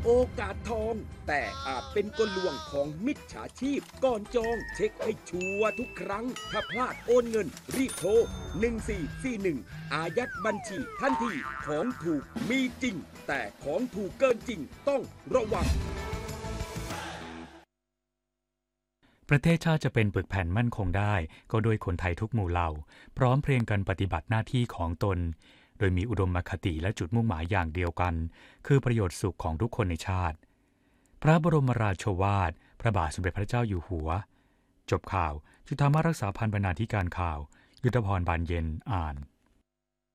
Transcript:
โอกาสทองแต่อาจเป็นกลลวงของมิจฉาชีพก่อนจองเช็คให้ชัวร์ทุกครั้งถ้าพลาดโอนเงินรีบโทร1441อายัดบัญชีทันทีของถูกมีจริงแต่ของถูกเกินจริงต้องระวังประเทศชาติจะเป็นปึกแผ่นมั่นคงได้ก็โดยคนไทยทุกหมู่เหล่าพร้อมเพรียงกันปฏิบัติหน้าที่ของตนโดยมีอุดมคติและจุดมุ่งหมายอย่างเดียวกันคือประโยชน์สุขของทุกคนในชาติพระบรมราโชวาทพระบาทสมเด็จพระเจ้าอยู่หัวจบข่าวจุฑามารักษาพันธ์บรรณาธิการข่าวยุทธพรบานเย็นอ่าน